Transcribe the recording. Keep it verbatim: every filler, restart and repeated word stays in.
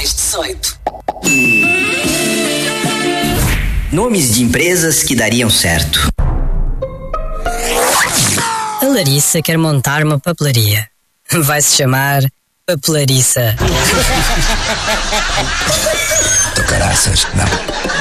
mais dezoito. Nomes de empresas que dariam certo. A Larissa quer montar uma papelaria. Vai se chamar Papelariça. Tu caraças, não.